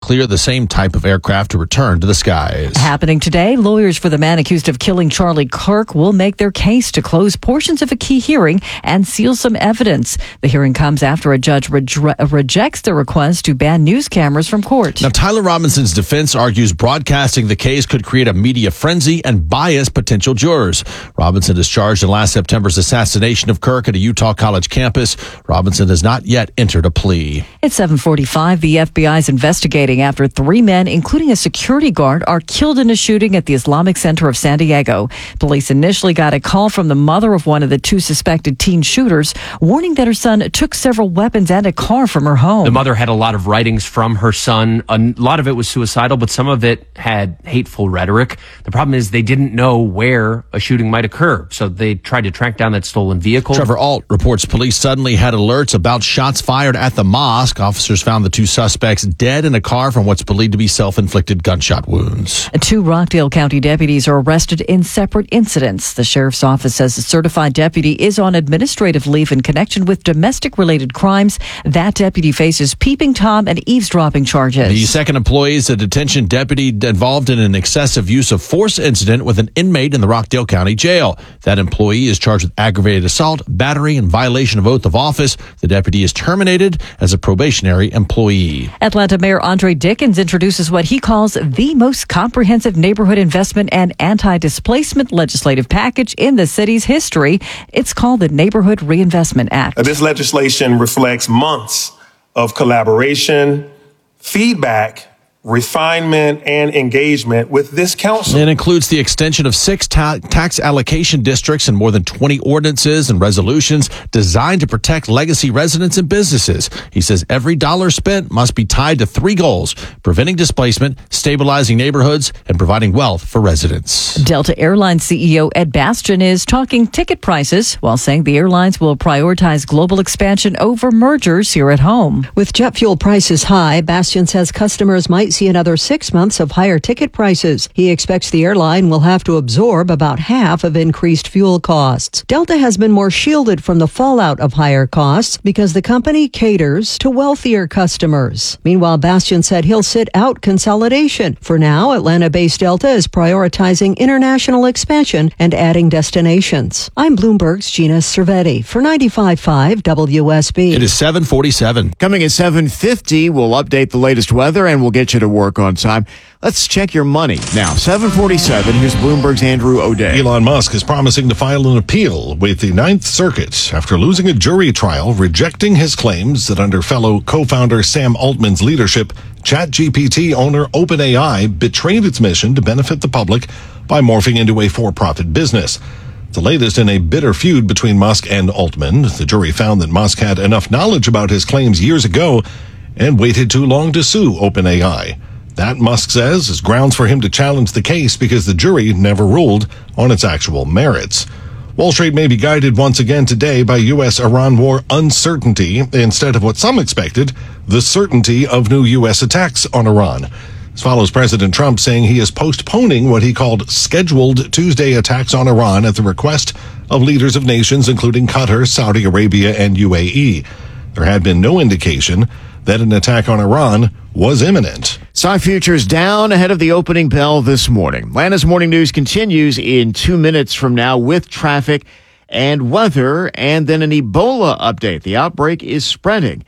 clear the same type of aircraft to return to the skies. Happening today, lawyers for the man accused of killing Charlie Kirk will make their case to close portions of a key hearing and seal some evidence. The hearing comes after a judge rejects the request to ban news cameras from court. Now, Tyler Robinson's defense argues broadcasting the case could create a media frenzy and bias potential jurors. Robinson is charged in last September's assassination of Kirk at a Utah college campus. Robinson has not yet entered a plea. It's 7:45. The FBI is investigating after 3 men, including a security guard, are killed in a shooting at the Islamic Center of San Diego. Police initially got a call from the mother of one of the 2 suspected teen shooters, warning that her son took several weapons and a car from her home. The mother had a lot of writings from her son. A lot of it was suicidal, but some of it had hateful rhetoric. The problem is they didn't know where a shooting might occur, so they tried to track down that stolen vehicle. Trevor Alt reports police suddenly had alerts about shots fired at the mosque. Officers found the 2 suspects dead in a car from what's believed to be self-inflicted gunshot wounds. 2 Rockdale County deputies are arrested in separate incidents. The sheriff's office says a certified deputy is on administrative leave in connection with domestic-related crimes. That deputy faces peeping Tom and eavesdropping charges. The second employee is a detention deputy involved in an excessive use of force incident with an inmate in the Rockdale County Jail. That employee is charged with aggravated assault, battery, and violation of oath of office. The deputy is terminated as a probationary employee. Atlanta Mayor Andre Dickens introduces what he calls the most comprehensive neighborhood investment and anti-displacement legislative package in the city's history. It's called the Neighborhood Reinvestment Act. This legislation reflects months of collaboration, feedback, refinement, and engagement with this council. It includes the extension of 6 tax allocation districts and more than 20 ordinances and resolutions designed to protect legacy residents and businesses. He says every dollar spent must be tied to 3 goals: preventing displacement, stabilizing neighborhoods, and providing wealth for residents. Delta Airlines CEO Ed Bastian is talking ticket prices while saying the airlines will prioritize global expansion over mergers here at home. With jet fuel prices high, Bastian says customers might see another 6 months of higher ticket prices. He expects the airline will have to absorb about half of increased fuel costs. Delta has been more shielded from the fallout of higher costs because the company caters to wealthier customers. Meanwhile, Bastian said he'll sit out consolidation. For now, Atlanta-based Delta is prioritizing international expansion and adding destinations. I'm Bloomberg's Gina Cervetti for 95.5 WSB. It is 7:47. Coming at 7:50, we'll update the latest weather and we'll get you to work on time. Let's check your money. Now, 7:47, here's Bloomberg's Andrew O'Day. Elon Musk is promising to file an appeal with the Ninth Circuit after losing a jury trial rejecting his claims that under fellow co-founder Sam Altman's leadership, ChatGPT owner OpenAI betrayed its mission to benefit the public by morphing into a for-profit business. The latest in a bitter feud between Musk and Altman. The jury found that Musk had enough knowledge about his claims years ago and waited too long to sue OpenAI. That, Musk says, is grounds for him to challenge the case because the jury never ruled on its actual merits. Wall Street may be guided once again today by U.S.-Iran war uncertainty instead of what some expected, the certainty of new U.S. attacks on Iran. This follows President Trump saying he is postponing what he called scheduled Tuesday attacks on Iran at the request of leaders of nations including Qatar, Saudi Arabia, and UAE. There had been no indication that an attack on Iran was imminent. Stock futures down ahead of the opening bell this morning. Atlanta's morning news continues in 2 minutes from now with traffic and weather and then an Ebola update. The outbreak is spreading.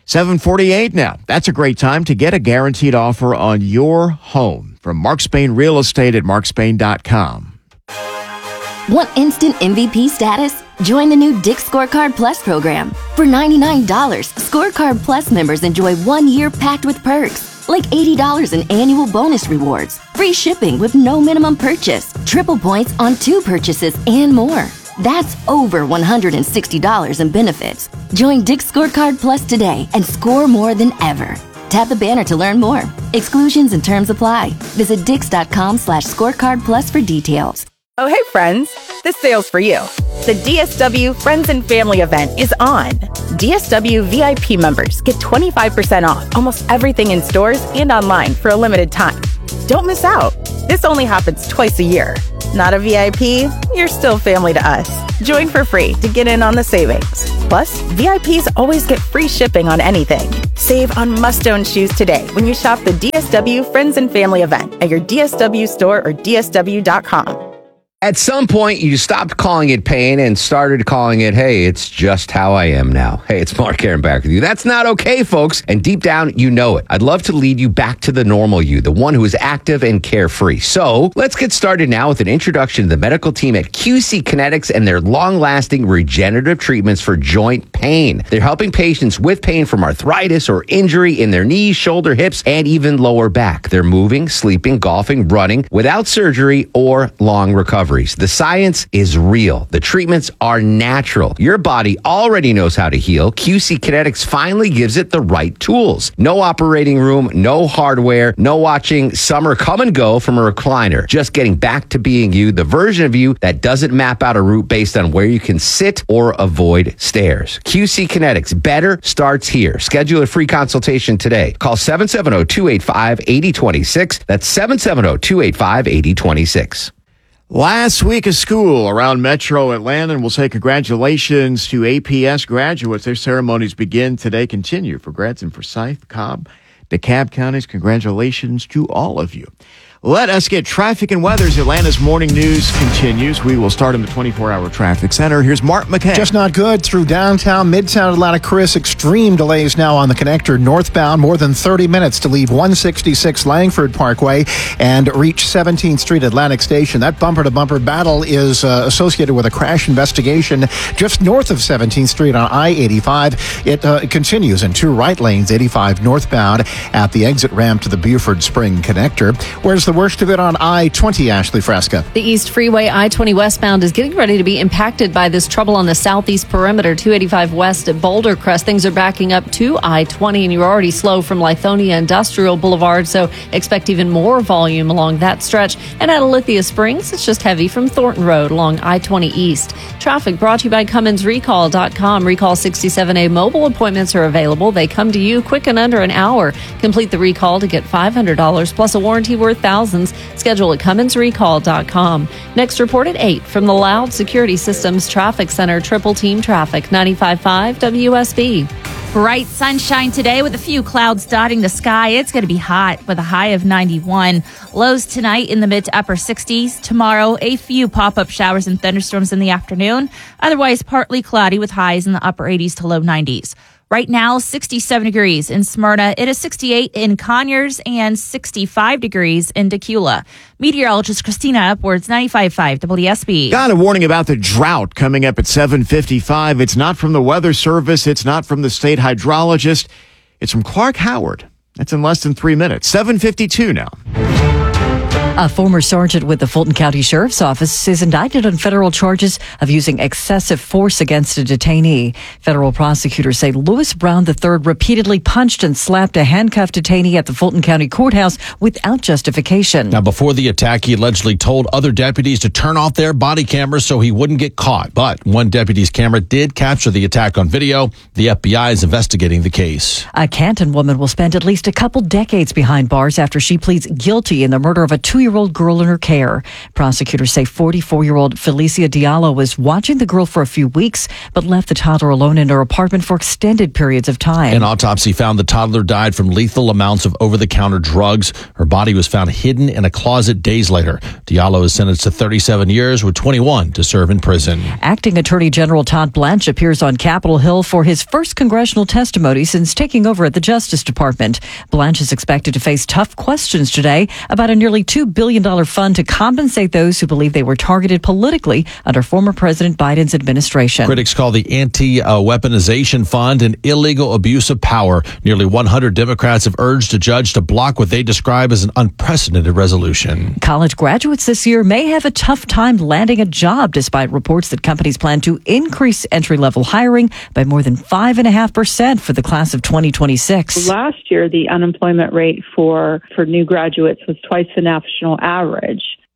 7:48 now. That's a great time to get a guaranteed offer on your home from Mark Spain Real Estate at markspain.com. Want instant MVP status? Join the new Dick's Scorecard Plus program. For $99, Scorecard Plus members enjoy 1 year packed with perks, like $80 in annual bonus rewards, free shipping with no minimum purchase, triple points on 2 purchases, and more. That's over $160 in benefits. Join Dick's Scorecard Plus today and score more than ever. Tap the banner to learn more. Exclusions and terms apply. Visit dix.com/scorecard plus for details. Oh, hey, friends. This sale's for you. The DSW Friends and Family event is on. DSW VIP members get 25% off almost everything in stores and online for a limited time. Don't miss out. This only happens twice a year. Not a VIP? You're still family to us. Join for free to get in on the savings. Plus, VIPs always get free shipping on anything. Save on must-own shoes today when you shop the DSW Friends and Family event at your DSW store or DSW.com. At some point, you stopped calling it pain and started calling it, hey, it's just how I am now. Hey, it's Mark Aaron back with you. That's not okay, folks. And deep down, you know it. I'd love to lead you back to the normal you, the one who is active and carefree. So let's get started now with an introduction to the medical team at QC Kinetics and their long-lasting regenerative treatments for joint pain. They're helping patients with pain from arthritis or injury in their knees, shoulder, hips, and even lower back. They're moving, sleeping, golfing, running without surgery or long recovery. The science is real. The treatments are natural. Your body already knows how to heal. QC Kinetics finally gives it the right tools. No operating room, no hardware, no watching summer come and go from a recliner. Just getting back to being you, the version of you that doesn't map out a route based on where you can sit or avoid stairs. QC Kinetics, better starts here. Schedule a free consultation today. Call 770-285-8026. That's 770-285-8026. Last week of school around Metro Atlanta, and we'll say congratulations to APS graduates. Their ceremonies begin today, continue for grads in Forsyth, Cobb, DeKalb counties. Congratulations to all of you. Let us get traffic and weather as Atlanta's morning news continues. We will start in the 24-hour traffic center. Here's Mark McKay. Just not good through downtown, midtown Atlanta. Chris, extreme delays now on the connector northbound. More than 30 minutes to leave 166 Langford Parkway and reach 17th Street Atlantic Station. That bumper-to-bumper battle is associated with a crash investigation just north of 17th Street on I-85. It continues in two right lanes, 85 northbound at the exit ramp to the Buford Spring connector. Where's the worst of it on I-20, Ashley Fresca? The East Freeway I-20 westbound is getting ready to be impacted by this trouble on the southeast perimeter. 285 west at Boulder Crest. Things are backing up to I-20, and you're already slow from Lithonia Industrial Boulevard, so expect even more volume along that stretch. And at Alithia Springs, it's just heavy from Thornton Road along I-20 East. Traffic brought to you by CummonsRecall.com. Recall 67A mobile appointments are available. They come to you quick and under an hour. Complete the recall to get $500 plus a warranty worth thousands. Schedule at CummonsRecall.com. Next report at 8 from the Loud Security Systems Traffic Center. Triple Team Traffic, 95.5 WSB. Bright sunshine today with a few clouds dotting the sky. It's going to be hot with a high of 91. Lows tonight in the mid to upper 60s. Tomorrow, a few pop-up showers and thunderstorms in the afternoon. Otherwise, partly cloudy with highs in the upper 80s to low 90s. Right now, 67 degrees in Smyrna. It is 68 in Conyers and 65 degrees in Decula. Meteorologist Christina Upwards, 95.5 WSB. Got a warning about the drought coming up at 7:55. It's not from the Weather Service. It's not from the state hydrologist. It's from Clark Howard. That's in less than 3 minutes. 7:52 now. A former sergeant with the Fulton County Sheriff's Office is indicted on federal charges of using excessive force against a detainee. Federal prosecutors say Lewis Brown III repeatedly punched and slapped a handcuffed detainee at the Fulton County Courthouse without justification. Now, before the attack, he allegedly told other deputies to turn off their body cameras so he wouldn't get caught. But one deputy's camera did capture the attack on video. The FBI is investigating the case. A Canton woman will spend at least a couple decades behind bars after she pleads guilty in the murder of a 2-year-old girl in her care. Prosecutors say 44-year-old Felicia Diallo was watching the girl for a few weeks, but left the toddler alone in her apartment for extended periods of time. An autopsy found the toddler died from lethal amounts of over-the-counter drugs. Her body was found hidden in a closet days later. Diallo is sentenced to 37 years with 21 to serve in prison. Acting Attorney General Todd Blanche appears on Capitol Hill for his first congressional testimony since taking over at the Justice Department. Blanche is expected to face tough questions today about a nearly $2 billion fund to compensate those who believe they were targeted politically under former President Biden's administration. Critics call the Anti-Weaponization Fund an illegal abuse of power. Nearly 100 Democrats have urged a judge to block what they describe as an unprecedented resolution. College graduates this year may have a tough time landing a job despite reports that companies plan to increase entry-level hiring by more than 5.5% for the class of 2026. Last year, the unemployment rate for new graduates was twice the national average.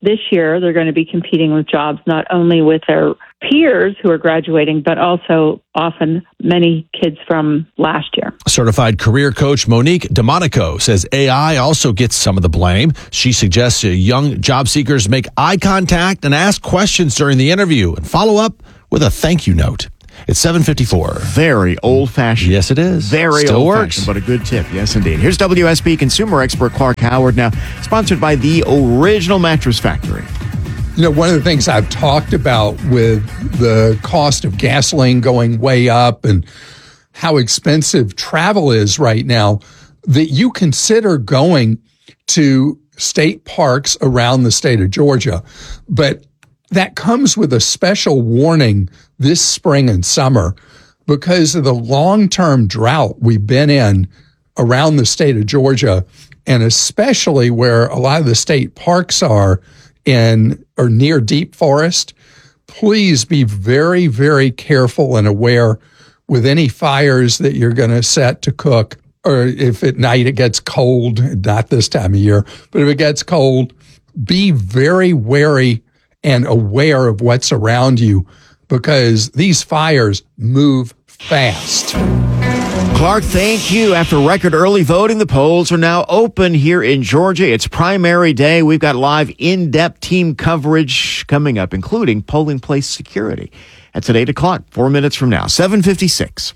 this year they're going to be competing with jobs not only with their peers who are graduating, but also often many kids from last year. Certified career coach Monique DeMonico says AI also gets some of the blame. She suggests young job seekers make eye contact and ask questions during the interview and follow up with a thank you note. It's 7:54. Very old-fashioned. Yes, it is. Very Still old-fashioned, works. but a good tip. Yes, indeed. Here's WSB consumer expert Clark Howard, now sponsored by the Original Mattress Factory. You know, one of the things I've talked about with the cost of gasoline going way up and how expensive travel is right now, that you consider going to state parks around the state of Georgia. But that comes with a special warning this spring and summer because of the long-term drought we've been in around the state of Georgia, and especially where a lot of the state parks are in or near deep forest. Please be very, very careful and aware with any fires that you're going to set to cook, or if at night it gets cold, not this time of year, but if it gets cold, be very wary and aware of what's around you because these fires move fast. Clark, thank you. After record early voting, the polls are now open here in Georgia. It's primary day. We've got live in-depth team coverage coming up, including polling place security. That's at 8 o'clock, 4 minutes from now, 7:56.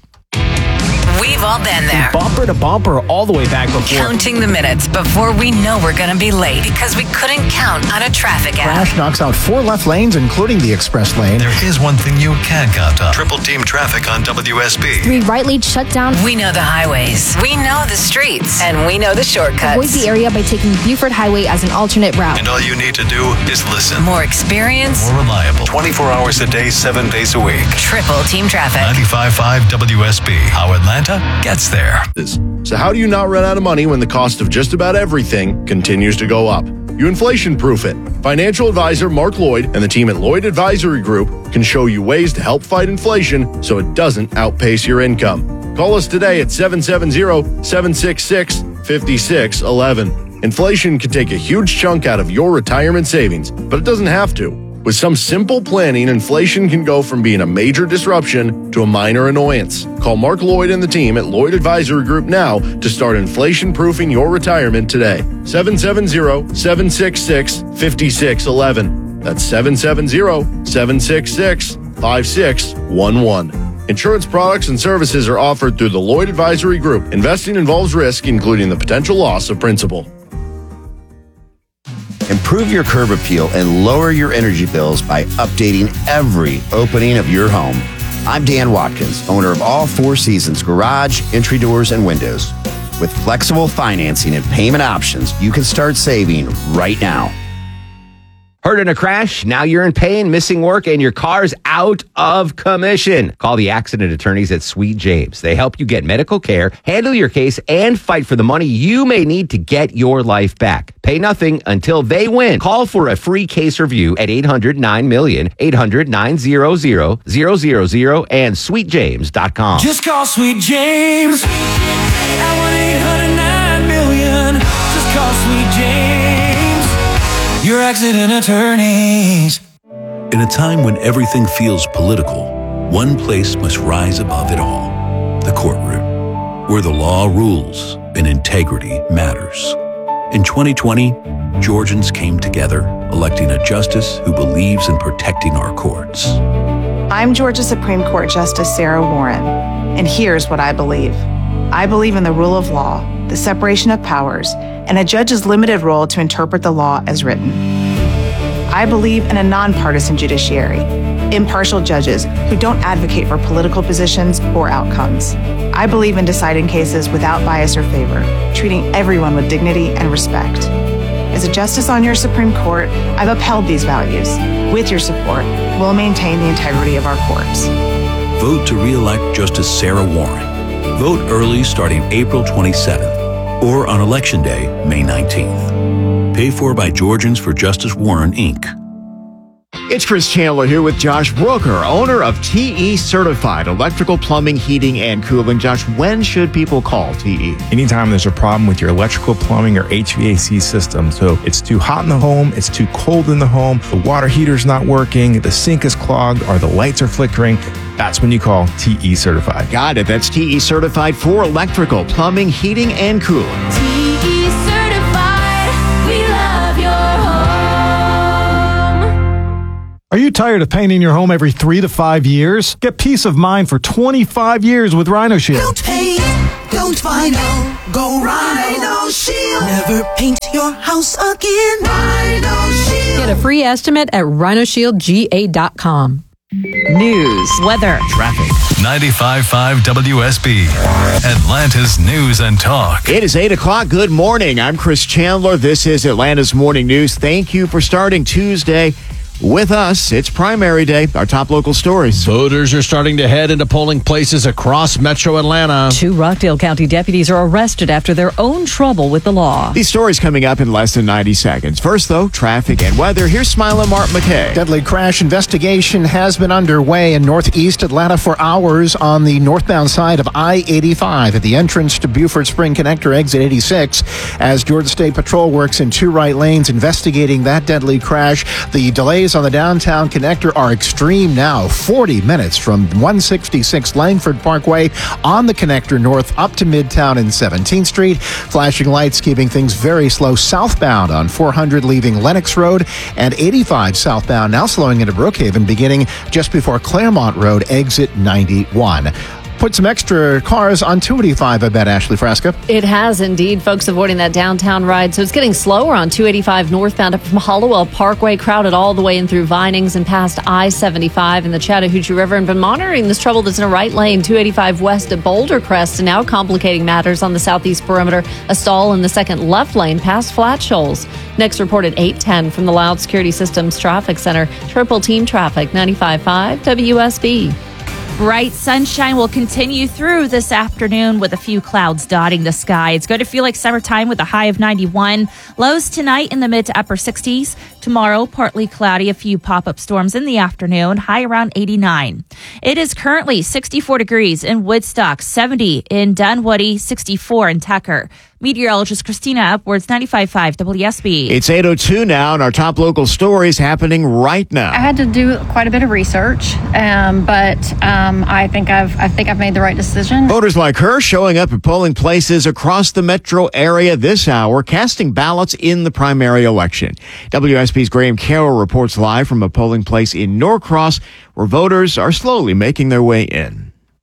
We've all been there. Bumper to bumper all the way back before. Counting the minutes before we know we're going to be late because we couldn't count on a traffic app. Crash knocks out 4 left lanes, including the express lane. There is one thing you can count on. Triple team traffic on WSB. 3 right lanes shut down. We know the highways. We know the streets. And we know the shortcuts. Avoid the area by taking Buford Highway as an alternate route. And all you need to do is listen. More experience. More reliable. 24 hours a day, 7 days a week. Triple team traffic. 95.5 WSB. How Atlanta gets there. So how do you not run out of money when the cost of just about everything continues to go up? You inflation-proof it. Financial advisor Mark Lloyd and the team at Lloyd Advisory Group can show you ways to help fight inflation so it doesn't outpace your income. Call us today at 770-766-5611. Inflation can take a huge chunk out of your retirement savings, but it doesn't have to. With some simple planning, inflation can go from being a major disruption to a minor annoyance. Call Mark Lloyd and the team at Lloyd Advisory Group now to start inflation-proofing your retirement today. 770-766-5611. That's 770-766-5611. Insurance products and services are offered through the Lloyd Advisory Group. Investing involves risk, including the potential loss of principal. Improve your curb appeal and lower your energy bills by updating every opening of your home. I'm Dan Watkins, owner of All Four Seasons Garage, Entry Doors, and Windows. With flexible financing and payment options, you can start saving right now. Hurt in a crash? Now you're in pain, missing work, and your car's out of commission. Call the accident attorneys at Sweet James. They help you get medical care, handle your case, and fight for the money you may need to get your life back. Pay nothing until they win. Call for a free case review at 800-9-MILLION, 800-900-000, and sweetjames.com. Just call Sweet James at 1-800-9-MILLION. Just call Sweet James, your accident attorneys. In a time when everything feels political, one place must rise above it all. The courtroom, where the law rules and integrity matters. In 2020, Georgians came together, electing a justice who believes in protecting our courts. I'm Georgia Supreme Court Justice Sarah Warren, and here's what I believe. I believe in the rule of law, the separation of powers, and a judge's limited role to interpret the law as written. I believe in a nonpartisan judiciary, impartial judges who don't advocate for political positions or outcomes. I believe in deciding cases without bias or favor, treating everyone with dignity and respect. As a justice on your Supreme Court, I've upheld these values. With your support, we'll maintain the integrity of our courts. Vote to re-elect Justice Sarah Warren. Vote early starting April 27th or on Election Day, May 19th. Paid for by Georgians for Justice Warren, Inc. It's Chris Chandler here with Josh Brooker, owner of TE Certified Electrical, Plumbing, Heating, and Cooling. Josh, when should people call TE? Anytime there's a problem with your electrical, plumbing, or HVAC system. So it's too hot in the home, it's too cold in the home, the water heater's not working, the sink is clogged, or the lights are flickering. That's when you call TE Certified. Got it. That's TE Certified for electrical, plumbing, heating, and cooling. TE Certified, we love your home. Are you tired of painting your home every 3 to 5 years? Get peace of mind for 25 years with Rhino Shield. Don't paint, don't vinyl, go Rhino Shield. Never paint your house again. Rhino Shield. Get a free estimate at rhinoshieldga.com. News, weather, traffic. 95.5 WSB, Atlanta's news and talk. It is 8 o'clock. Good morning. I'm Chris Chandler. This is Atlanta's Morning News. Thank you for starting Tuesday with us. It's primary day. Our top local stories. Voters are starting to head into polling places across metro Atlanta. 2 Rockdale County deputies are arrested after their own trouble with the law. These stories coming up in less than 90 seconds. First, though, traffic and weather. Here's Smiling Mark McKay. Deadly crash investigation has been underway in northeast Atlanta for hours on the northbound side of I-85 at the entrance to Buford Spring Connector exit 86 as Georgia State Patrol works in 2 right lanes investigating that deadly crash. The delays on the downtown connector are extreme now. 40 minutes from 166 Langford Parkway on the connector north up to Midtown and 17th Street. Flashing lights keeping things very slow southbound on 400 leaving Lenox Road and 85 southbound now slowing into Brookhaven beginning just before Claremont Road exit 91. Put some extra cars on 285, I bet, Ashley Frasca. It has indeed. Folks avoiding that downtown ride. So it's getting slower on 285 northbound up from Hollowell Parkway, crowded all the way in through Vinings and past I-75 in the Chattahoochee River, and been monitoring this trouble that's in a right lane, 285 west at Boulder Crest, and now complicating matters on the southeast perimeter. A stall in the second left lane past Flat Shoals. Next report at 8:10 from the Loud Security Systems Traffic Center. Triple Team Traffic, 95.5 WSB. Bright sunshine will continue through this afternoon with a few clouds dotting the sky. It's going to feel like summertime with a high of 91. Lows tonight in the mid to upper 60s. Tomorrow, partly cloudy, a few pop-up storms in the afternoon, high around 89. It is currently 64 degrees in Woodstock, 70 in Dunwoody, 64 in Tucker. Meteorologist Christina Upwards, 95.5 WSB. It's 8:02 now, and our top local stories happening right now. I had to do quite a bit of research, but I think I've made the right decision. Voters like her showing up at polling places across the metro area this hour, casting ballots in the primary election. WSB's Graham Carroll reports live from a polling place in Norcross, where voters are slowly making their way in.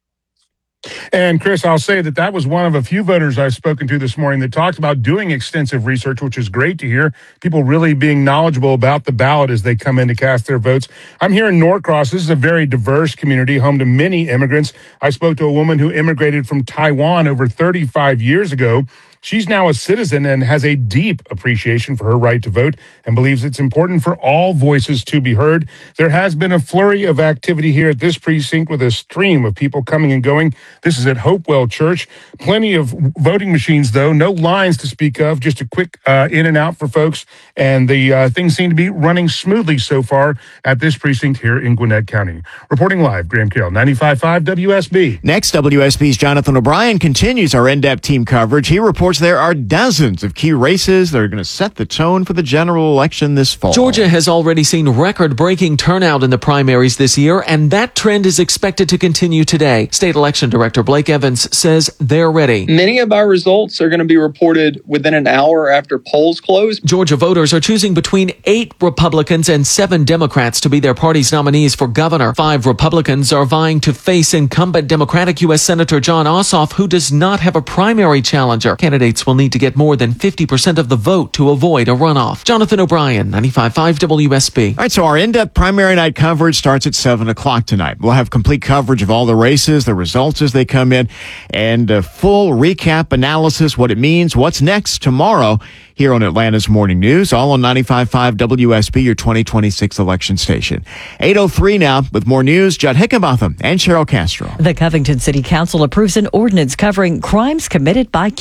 And Chris, I'll say that was one of a few voters I've spoken to this morning that talked about doing extensive research, which is great to hear. People really being knowledgeable about the ballot as they come in to cast their votes. I'm here in Norcross. This is a very diverse community, home to many immigrants. I spoke to a woman who immigrated from Taiwan over 35 years ago. She's now a citizen and has a deep appreciation for her right to vote and believes it's important for all voices to be heard. There has been a flurry of activity here at this precinct with a stream of people coming and going. This is at Hopewell Church. Plenty of voting machines, though. No lines to speak of. Just a quick in and out for folks. And the things seem to be running smoothly so far at this precinct here in Gwinnett County. Reporting live, Graham Carroll, 95.5 WSB. Next, WSB's Jonathan O'Brien continues our in-depth team coverage. He reports there are dozens of key races that are going to set the tone for the general election this fall. Georgia has already seen record-breaking turnout in the primaries this year, and that trend is expected to continue today. State Election Director Blake Evans says they're ready. Many of our results are going to be reported within an hour after polls close. Georgia voters are choosing between 8 Republicans and 7 Democrats to be their party's nominees for governor. 5 Republicans are vying to face incumbent Democratic U.S. Senator Jon Ossoff, who does not have a primary challenger. Candidates will need to get more than 50% of the vote to avoid a runoff. Jonathan O'Brien, 95.5 WSB. All right, so our in-depth primary night coverage starts at 7 o'clock tonight. We'll have complete coverage of all the races, the results as they come in, and a full recap analysis, what it means, what's next tomorrow here on Atlanta's Morning News, all on 95.5 WSB, your 2026 election station. 8:03 now with more news. Judd Hickenbotham and Cheryl Castro. The Covington City Council approves an ordinance covering crimes committed by kids.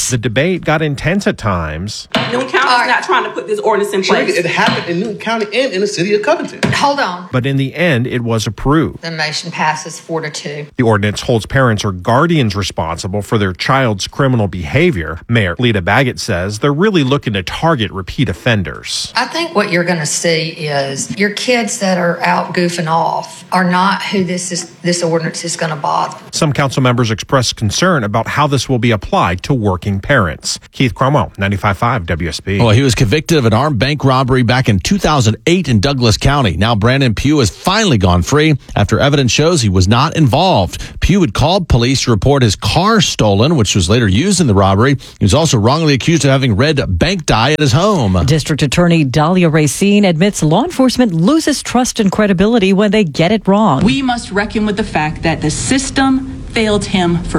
News. The debate got intense at times. Newton County is not trying to put this ordinance in place. It happened in Newton County and in the city of Covington. Hold on. But in the end, it was approved. The motion passes 4-2. The ordinance holds parents or guardians responsible for their child's criminal behavior. Mayor Lita Baggett says they're really looking to target repeat offenders. I think what you're going to see is your kids that are out goofing off are not who this ordinance is going to bother. Some council members expressed concern about how this will be applied to working parents. Keith Cromwell, 95.5 WSB. Well, he was convicted of an armed bank robbery back in 2008 in Douglas County. Now Brandon Pugh has finally gone free after evidence shows he was not involved. Pugh had called police to report his car stolen, which was later used in the robbery. He was also wrongly accused of having red bank dye at his home. District Attorney Dahlia Racine admits law enforcement loses trust and credibility when they get it wrong. We must reckon with the fact that the system failed him for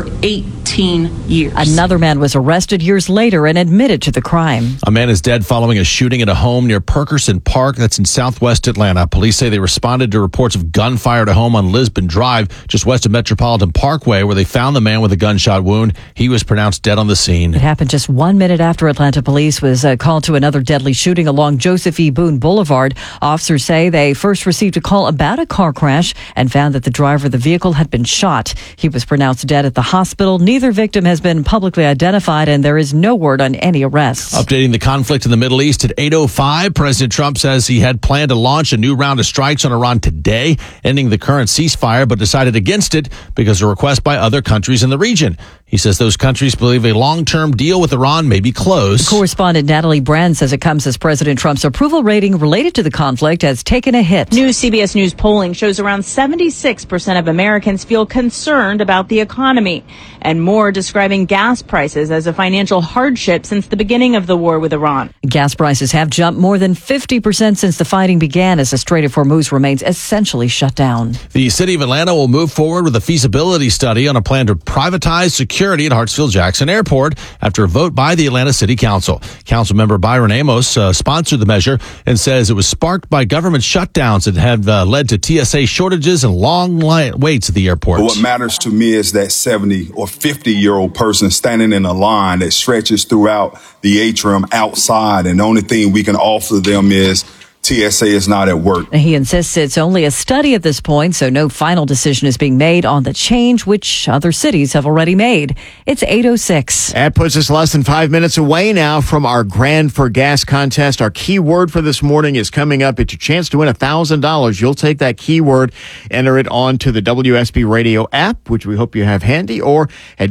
18 years. Another man was arrested years later and admitted to the crime. A man is dead following a shooting at a home near Perkerson Park. That's in southwest Atlanta. Police say they responded to reports of gunfire at a home on Lisbon Drive, just west of Metropolitan Parkway, where they found the man with a gunshot wound. He was pronounced dead on the scene. It happened just 1 minute after Atlanta police was called to another deadly shooting along Joseph E. Boone Boulevard. Officers say they first received a call about a car crash and found that the driver of the vehicle had been shot. He was pronounced dead at the hospital. Neither victim has been publicly identified, and there is no word on any arrests. Updating the conflict in the Middle East at 8:05, President Trump says he had planned to launch a new round of strikes on Iran today, ending the current ceasefire, but decided against it because of a request by other countries in the region. He says those countries believe a long-term deal with Iran may be close. Correspondent Natalie Brand says it comes as President Trump's approval rating related to the conflict has taken a hit. New CBS News polling shows around 76% of Americans feel concerned about the economy, and more describing gas prices as a financial hardship since the beginning of the war with Iran. Gas prices have jumped more than 50% since the fighting began as the Strait of Hormuz remains essentially shut down. The city of Atlanta will move forward with a feasibility study on a plan to privatize security at Hartsfield-Jackson Airport after a vote by the Atlanta City Council. Councilmember Byron Amos sponsored the measure and says it was sparked by government shutdowns that have led to TSA shortages and long waits at the airport. But what matters to me is that 70 or 50-year-old person standing in a line that stretches throughout the atrium outside, and the only thing we can offer them is TSA is not at work. He insists it's only a study at this point, so no final decision is being made on the change, which other cities have already made. It's 8:06. That puts us less than 5 minutes away now from our Grand for Gas contest. Our keyword for this morning is coming up. It's your chance to win $1,000. You'll take that keyword, enter it onto the WSB Radio app, which we hope you have handy, or at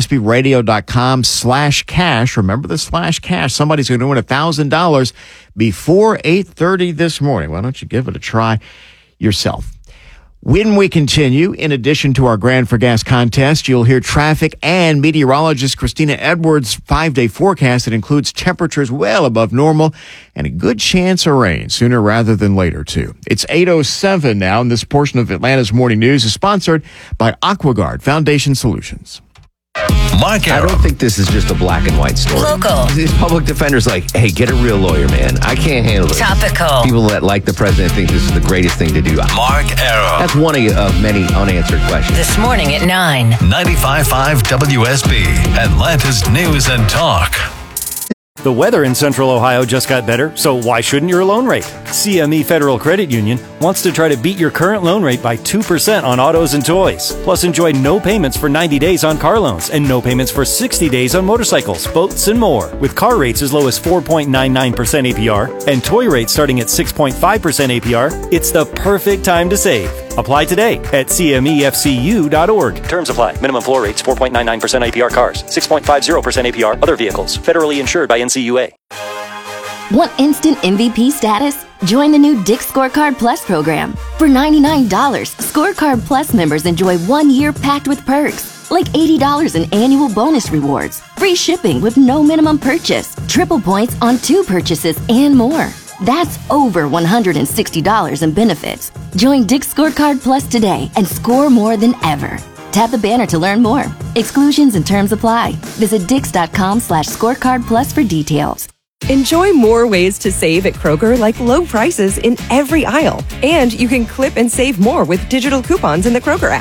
WSBradio.com/cash. Remember the /cash. Somebody's going to win $1,000 before 8:30 this morning. Why don't you give it a try yourself? When we continue, in addition to our Grand for Gas contest, you'll hear traffic and meteorologist Christina Edwards' 5-day forecast that includes temperatures well above normal and a good chance of rain sooner rather than later, too. It's 8:07 now, and this portion of Atlanta's Morning News is sponsored by AquaGuard Foundation Solutions. Mark Arum. I don't think this is just a black and white story. Local. These public defenders like, hey, get a real lawyer, man. I can't handle it. Topical. People that like the president think this is the greatest thing to do. Mark Arum. That's one of many unanswered questions. This morning at 9. 95.5 WSB, Atlanta's News and Talk. The weather in Central Ohio just got better, so why shouldn't your loan rate? CME Federal Credit Union wants to try to beat your current loan rate by 2% on autos and toys. Plus, enjoy no payments for 90 days on car loans and no payments for 60 days on motorcycles, boats, and more. With car rates as low as 4.99% APR and toy rates starting at 6.5% APR, it's the perfect time to save. Apply today at CMEFCU.org. Terms apply. Minimum floor rates 4.99% APR cars, 6.50% APR other vehicles. Federally insured by NCUA. Want instant MVP status? Join the new Dick's Scorecard Plus program. For $99, Scorecard Plus members enjoy 1 year packed with perks, like $80 in annual bonus rewards, free shipping with no minimum purchase, triple points on 2 purchases, and more. That's over $160 in benefits. Join Dick's Scorecard Plus today and score more than ever. Tap the banner to learn more. Exclusions and terms apply. Visit Dix.com/scorecard plus for details. Enjoy more ways to save at Kroger, like low prices in every aisle. And you can clip and save more with digital coupons in the Kroger app. Plus,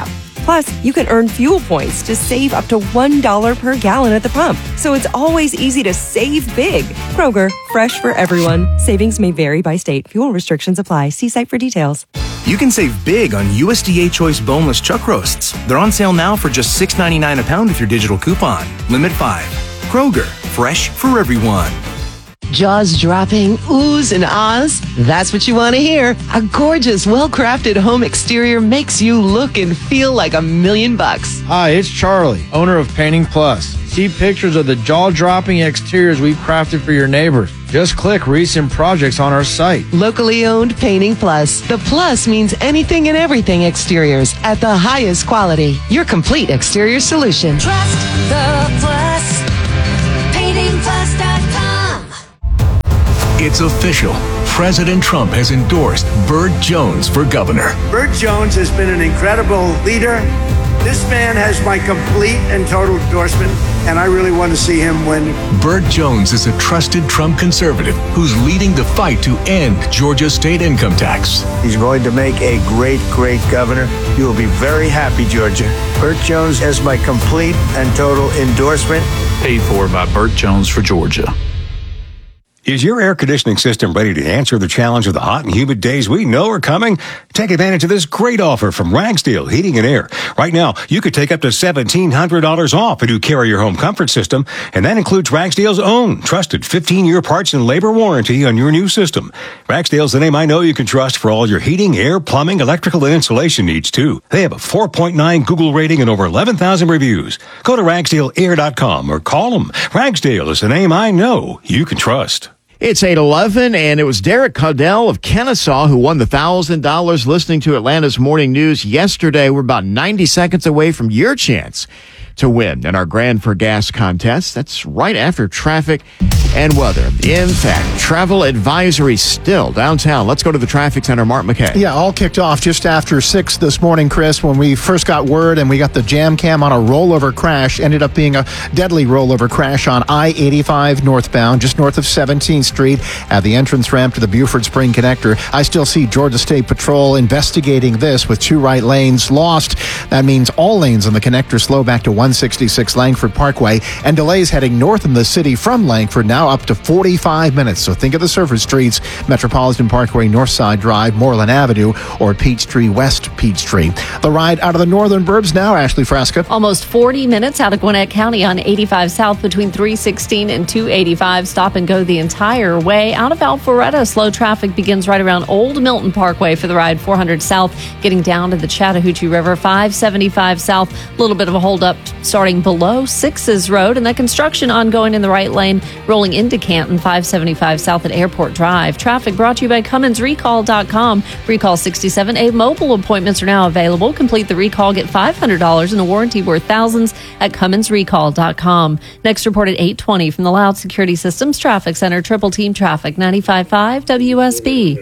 Plus, you can earn fuel points to save up to $1 per gallon at the pump. So it's always easy to save big. Kroger, fresh for everyone. Savings may vary by state. Fuel restrictions apply. See site for details. You can save big on USDA Choice boneless chuck roasts. They're on sale now for just $6.99 a pound with your digital coupon. Limit 5. Kroger, fresh for everyone. Jaws dropping, oohs and ahs? That's what you want to hear. A gorgeous, well-crafted home exterior makes you look and feel like $1,000,000. Hi, it's Charlie, owner of Painting Plus. See pictures of the jaw-dropping exteriors we've crafted for your neighbors. Just click recent projects on our site. Locally owned Painting Plus. The plus means anything and everything exteriors at the highest quality. Your complete exterior solution. Trust the Plus. PaintingPlus.com. It's official. President Trump has endorsed Burt Jones for governor. Burt Jones has been an incredible leader. This man has my complete and total endorsement, and I really want to see him win. Burt Jones is a trusted Trump conservative who's leading the fight to end Georgia's state income tax. He's going to make a great, great governor. You will be very happy, Georgia. Burt Jones has my complete and total endorsement. Paid for by Burt Jones for Georgia. Is your air conditioning system ready to answer the challenge of the hot and humid days we know are coming? Take advantage of this great offer from Ragsdale Heating and Air. Right now, you could take up to $1,700 off a new Carrier home comfort system, and that includes Ragsdale's own trusted 15-year parts and labor warranty on your new system. Ragsdale's the name I know you can trust for all your heating, air, plumbing, electrical, and insulation needs, too. They have a 4.9 Google rating and over 11,000 reviews. Go to RagsdaleAir.com or call them. Ragsdale is the name I know you can trust. It's 8:11, and it was Derek Caudell of Kennesaw who won the $1,000 listening to Atlanta's Morning News yesterday. We're about 90 seconds away from your chance to win in our Grand for Gas contest. That's right after traffic and weather. In fact, travel advisory still downtown. Let's go to the traffic center. Mark McKay. Yeah, all kicked off just after 6 this morning, Chris, when we first got word and we got the jam cam on a rollover crash. Ended up being a deadly rollover crash on I-85 northbound, just north of 17th Street at the entrance ramp to the Buford Spring Connector. I still see Georgia State Patrol investigating this with 2 right lanes lost. That means all lanes on the connector slow back to 166 Langford Parkway, and delays heading north in the city from Langford now up to 45 minutes. So think of the surface streets: Metropolitan Parkway, Northside Drive, Moreland Avenue, or Peachtree West Peachtree. The ride out of the northern burbs now, Ashley Frasca. Almost 40 minutes out of Gwinnett County on 85 South between 316 and 285. Stop and go the entire way. Out of Alpharetta, slow traffic begins right around Old Milton Parkway for the ride 400 South, getting down to the Chattahoochee River. 575 South, a little bit of a holdup starting below 6's Road, and that construction ongoing in the right lane, rolling into Canton. 575 South at Airport Drive. Traffic brought to you by CummonsRecall.com. Recall 67A mobile appointments are now available. Complete the recall, get $500 and a warranty worth thousands at CummonsRecall.com. Next report at 8:20 from the Loud Security Systems Traffic Center. Triple Team Traffic, 95.5 WSB.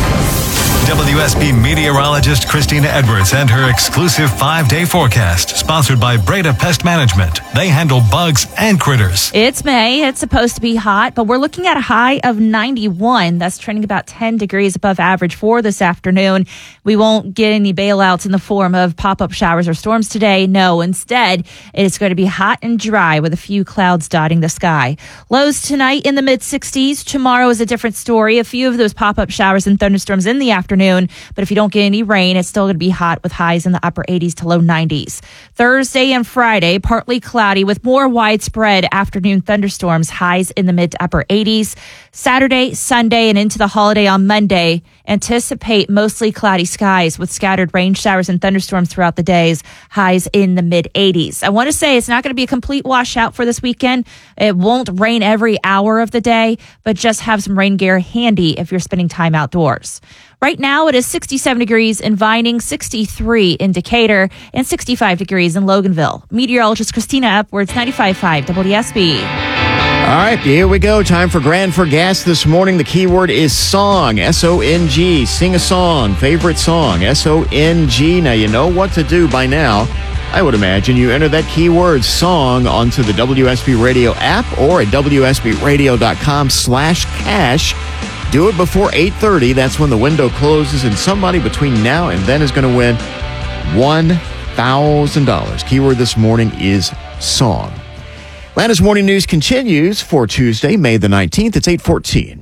WSB meteorologist Christina Edwards and her exclusive 5-day forecast, sponsored by Breda Pest Management. They handle bugs and critters. It's May. It's supposed to be hot, but we're looking at a high of 91. That's trending about 10 degrees above average for this afternoon. We won't get any bailouts in the form of pop-up showers or storms today. No, instead, it is going to be hot and dry with a few clouds dotting the sky. Lows tonight in the mid-60s. Tomorrow is a different story. A few of those pop-up showers and thunderstorms in the afternoon. But if you don't get any rain, it's still going to be hot with highs in the upper 80s to low 90s. Thursday and Friday, partly cloudy with more widespread afternoon thunderstorms, highs in the mid to upper 80s. Saturday, Sunday, and into the holiday on Monday, anticipate mostly cloudy skies with scattered rain showers and thunderstorms throughout the days, highs in the mid 80s. I want to say it's not going to be a complete washout for this weekend. It won't rain every hour of the day, but just have some rain gear handy if you're spending time outdoors. Right now, it is 67 degrees in Vining, 63 in Decatur, and 65 degrees in Loganville. Meteorologist Christina Edwards, 95.5 WSB. All right, here we go. Time for Grand for Gas this morning. The keyword is song, S-O-N-G. Sing a song, favorite song, S-O-N-G. Now, you know what to do by now. I would imagine you enter that keyword song onto the WSB Radio app or at WSBRadio.com/cash. Do it before 8:30. That's when the window closes, and somebody between now and then is going to win $1,000. $1,000. Keyword this morning is song. Atlanta's Morning News continues for Tuesday, May the 19th. It's 8:14.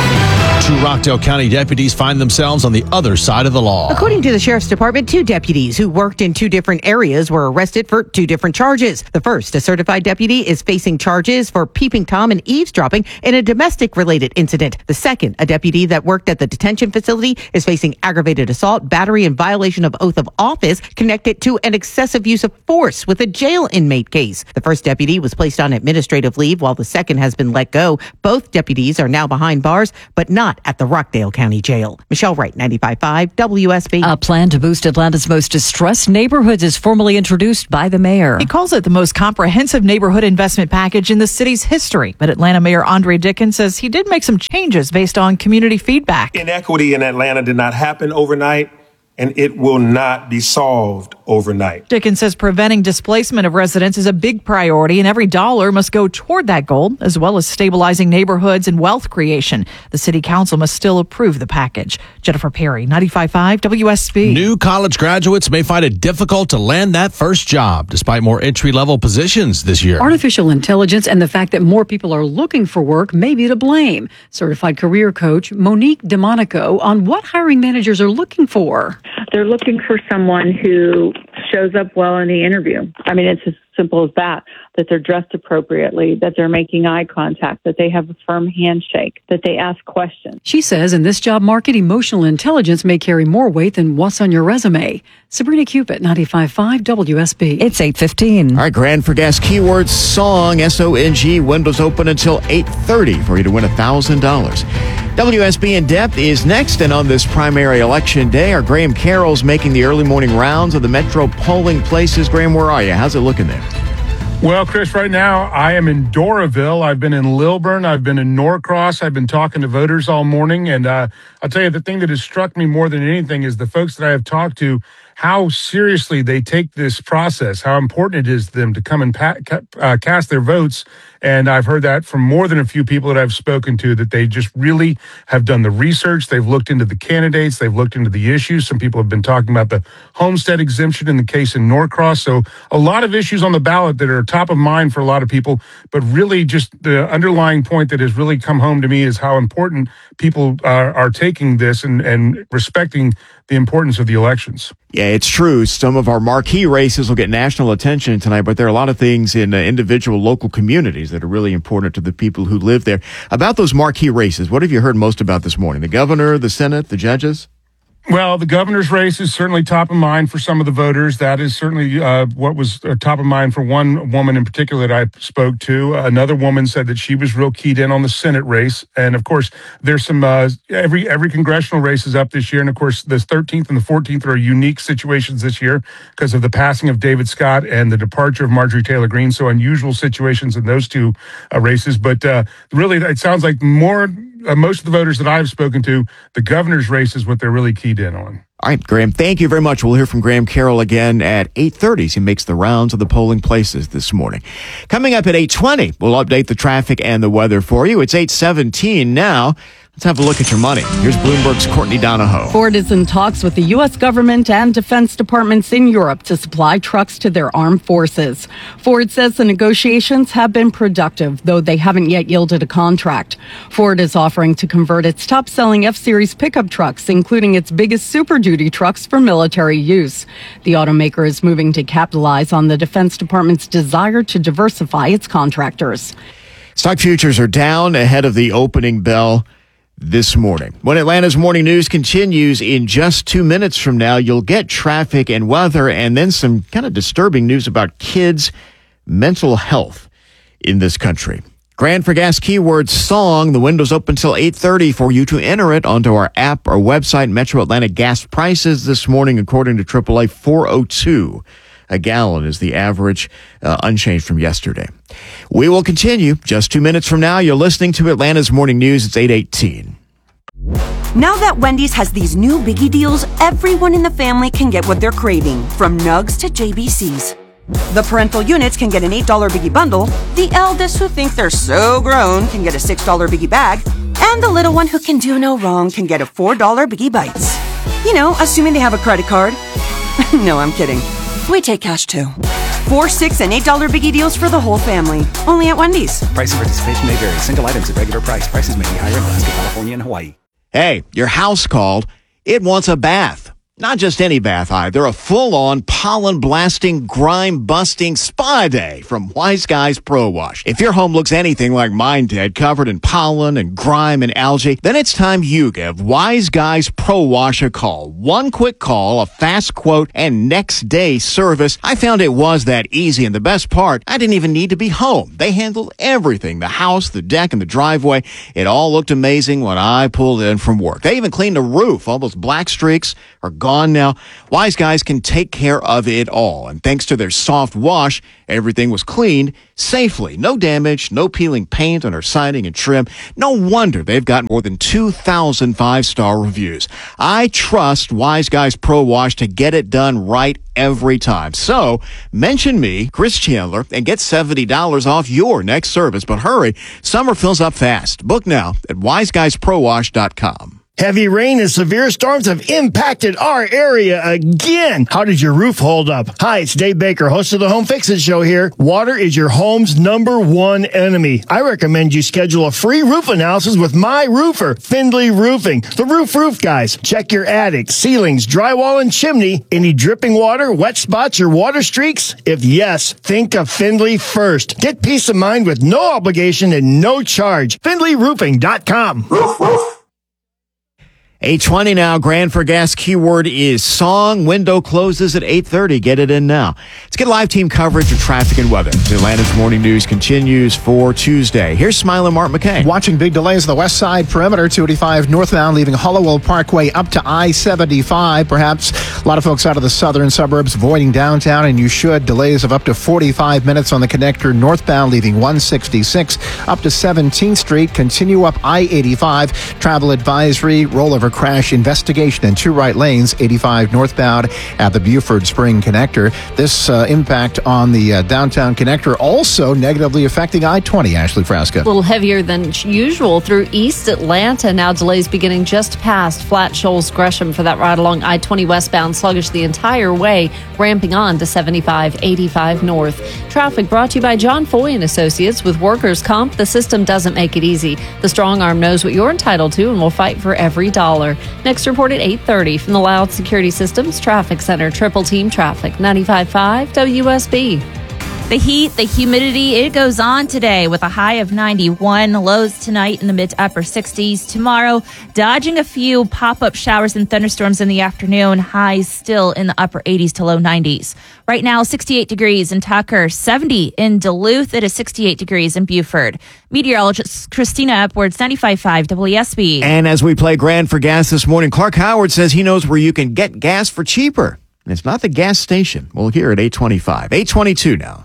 Two Rockdale County deputies find themselves on the other side of the law. According to the Sheriff's Department, 2 deputies who worked in 2 different areas were arrested for 2 different charges. The first, a certified deputy, is facing charges for peeping Tom and eavesdropping in a domestic-related incident. The second, a deputy that worked at the detention facility, is facing aggravated assault, battery, and violation of oath of office connected to an excessive use of force with a jail inmate case. The first deputy was placed on administrative leave while the second has been let go. Both deputies are now behind bars, but not at the Rockdale County Jail. Michelle Wright, 95.5 WSB. A plan to boost Atlanta's most distressed neighborhoods is formally introduced by the mayor. He calls it the most comprehensive neighborhood investment package in the city's history. But Atlanta Mayor Andre Dickens says he did make some changes based on community feedback. Inequity in Atlanta did not happen overnight, and it will not be solved overnight. Dickens says preventing displacement of residents is a big priority, and every dollar must go toward that goal, as well as stabilizing neighborhoods and wealth creation. The city council must still approve the package. Jennifer Perry, 95.5 WSB. New college graduates may find it difficult to land that first job, despite more entry-level positions this year. Artificial intelligence and the fact that more people are looking for work may be to blame. Certified career coach Monique DeMonico on what hiring managers are looking for. They're looking for someone who shows up well in the interview. I mean, it's as simple as that they're dressed appropriately, that they're making eye contact, that they have a firm handshake, that they ask questions. She says in this job market, emotional intelligence may carry more weight than what's on your resume. Sabrina Cupid, 95.5 WSB. It's 8:15. All right, Grand for Gas keyword song, SONG. Windows open until 8:30 for you to win $1,000. WSB In Depth is next, and on this primary election day, our Graham Carroll's making the early morning rounds of the metro polling places. Graham, where are you? How's it looking there? Well, Chris, right now I am in Doraville. I've been in Lilburn. I've been in Norcross. I've been talking to voters all morning. And I'll tell you, the thing that has struck me more than anything is the folks that I have talked to, how seriously they take this process, how important it is to them to come and cast their votes. And I've heard that from more than a few people that I've spoken to, that they just really have done the research. They've looked into the candidates. They've looked into the issues. Some people have been talking about the homestead exemption in the case in Norcross. So a lot of issues on the ballot that are top of mind for a lot of people. But really just the underlying point that has really come home to me is how important people are taking this and respecting the importance of the elections. Yeah, it's true. Some of our marquee races will get national attention tonight, but there are a lot of things in individual local communities that are really important to the people who live there. About those marquee races, what have you heard most about this morning? The governor, the Senate, the judges? Well, the governor's race is certainly top of mind for some of the voters. That is certainly what was top of mind for one woman in particular that I spoke to. Another woman said that she was real keyed in on the Senate race. And, of course, there's some every congressional race is up this year. And, of course, the 13th and the 14th are unique situations this year because of the passing of David Scott and the departure of Marjorie Taylor Greene. So unusual situations in those two races. But really, it sounds like most of the voters that I've spoken to, the governor's race is what they're really keyed in on. All right, Graham, thank you very much. We'll hear from Graham Carroll again at 8:30. He makes the rounds of the polling places this morning. Coming up at 8:20, we'll update the traffic and the weather for you. It's 8:17 now. Let's have a look at your money. Here's Bloomberg's Courtney Donahoe. Ford is in talks with the U.S. government and defense departments in Europe to supply trucks to their armed forces. Ford says the negotiations have been productive, though they haven't yet yielded a contract. Ford is offering to convert its top-selling F-Series pickup trucks, including its biggest Super Duty trucks, for military use. The automaker is moving to capitalize on the Defense Department's desire to diversify its contractors. Stock futures are down ahead of the opening bell this morning. When Atlanta's Morning News continues in just 2 minutes from now, you'll get traffic and weather and then some kind of disturbing news about kids' mental health in this country. Grand for Gas keyword song. The window's open until 8:30 for you to enter it onto our app or website. Metro Atlanta gas prices this morning, according to AAA, $4.02 a gallon is the average, unchanged from yesterday. We will continue just 2 minutes from now. You're listening to Atlanta's Morning News. It's 8:18. Now that Wendy's has these new biggie deals, everyone in the family can get what they're craving, from nugs to JBCs. The parental units can get an $8 biggie bundle, the eldest who think they're so grown can get a $6 biggie bag, and the little one who can do no wrong can get a $4 biggie bites. You know, assuming they have a credit card. No, I'm kidding. We take cash too. $4, $6, and $8 biggie deals for the whole family. Only at Wendy's. Price and participation may vary. Single items at regular price. Prices may be higher in Alaska, California, and Hawaii. Hey, your house called. It wants a bath. Not just any bath either, a full-on pollen-blasting, grime-busting spa day from Wise Guys Pro Wash. If your home looks anything like mine did, covered in pollen and grime and algae, then it's time you give Wise Guys Pro Wash a call. One quick call, a fast quote, and next-day service. I found it was that easy, and the best part, I didn't even need to be home. They handled everything, the house, the deck, and the driveway. It all looked amazing when I pulled in from work. They even cleaned the roof. All those black streaks are gone now. Wise Guys can take care of it all. And thanks to their soft wash, everything was cleaned safely. No damage, no peeling paint on our siding and trim. No wonder they've got more than 2,000 5-star reviews. I trust Wise Guys Pro Wash to get it done right every time. So mention me, Chris Chandler, and get $70 off your next service. But hurry, summer fills up fast. Book now at wiseguysprowash.com. Heavy rain and severe storms have impacted our area again. How did your roof hold up? Hi, it's Dave Baker, host of the Home Fix-It Show here. Water is your home's #1 enemy. I recommend you schedule a free roof analysis with my roofer, Findlay Roofing. The roof guys. Check your attic, ceilings, drywall, and chimney. Any dripping water, wet spots, or water streaks? If yes, think of Findlay first. Get peace of mind with no obligation and no charge. FindlayRoofing.com. 8:20 now. Grand for Gas keyword is song. Window closes at 8:30. Get it in now. Let's get live team coverage of traffic and weather. The Atlanta's morning news continues for Tuesday. Here's Smiler Mark McKay. Watching big delays on the west side perimeter, 285 northbound, leaving Hollowell Parkway up to I-75. Perhaps a lot of folks out of the southern suburbs avoiding downtown, and you should. Delays of up to 45 minutes on the connector northbound, leaving 166 up to 17th Street. Continue up I-85. Travel advisory, rollover crash investigation in 2 right lanes, 85 northbound at the Buford Spring connector. This impact on the downtown connector also negatively affecting I-20. Ashley Frasca. A little heavier than usual through East Atlanta. Now delays beginning just past Flat Shoals Gresham for that ride along I-20 westbound. Sluggish the entire way, ramping on to 75, 85 north. Traffic brought to you by John Foy and Associates. With workers' comp, the system doesn't make it easy. The strong arm knows what you're entitled to and will fight for every dollar. Next report at 8:30 from the Loud Security Systems Traffic Center. Triple Team Traffic, 95.5 WSB. The heat, the humidity, it goes on today with a high of 91. Lows tonight in the mid to upper 60s. Tomorrow, dodging a few pop-up showers and thunderstorms in the afternoon. Highs still in the upper 80s to low 90s. Right now, 68 degrees in Tucker, 70 in Duluth. It is 68 degrees in Buford. Meteorologist Christina Edwards, 95.5 WSB. And as we play Grand for Gas this morning, Clark Howard says he knows where you can get gas for cheaper. And it's not the gas station. We'll hear at 8:25. 8:22 now.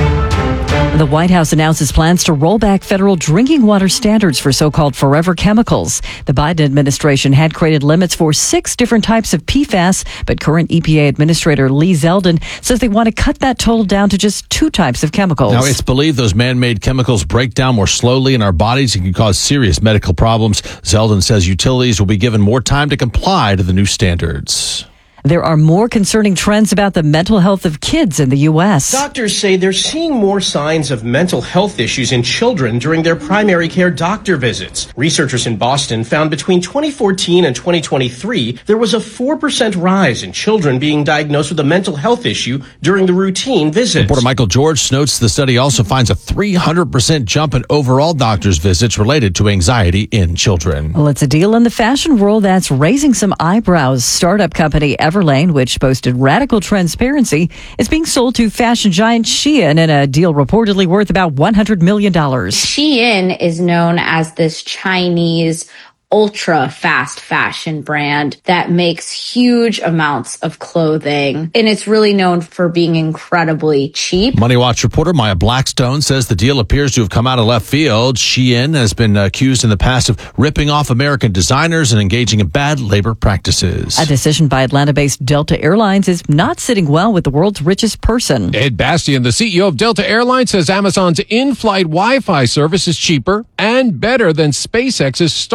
The White House announces plans to roll back federal drinking water standards for so-called forever chemicals. The Biden administration had created limits for 6 different types of PFAS, but current EPA Administrator Lee Zeldin says they want to cut that total down to just 2 types of chemicals. Now, it's believed those man-made chemicals break down more slowly in our bodies and can cause serious medical problems. Zeldin says utilities will be given more time to comply to the new standards. There are more concerning trends about the mental health of kids in the U.S. Doctors say they're seeing more signs of mental health issues in children during their primary care doctor visits. Researchers in Boston found between 2014 and 2023, there was a 4% rise in children being diagnosed with a mental health issue during the routine visits. Reporter Michael George notes the study also finds a 300% jump in overall doctors' visits related to anxiety in children. Well, it's a deal in the fashion world that's raising some eyebrows. Startup company Everlane, which boasted radical transparency, is being sold to fashion giant Shein in a deal reportedly worth about $100 million. Shein is known as this Chinese ultra fast fashion brand that makes huge amounts of clothing, and it's really known for being incredibly cheap. Money Watch reporter Maya Blackstone says the deal appears to have come out of left field. Shein has been accused in the past of ripping off American designers and engaging in bad labor practices. A decision by Atlanta-based Delta Airlines is not sitting well with the world's richest person. Ed Bastian, the CEO of Delta Airlines, says Amazon's in-flight Wi-Fi service is cheaper and better than SpaceX's Starlink.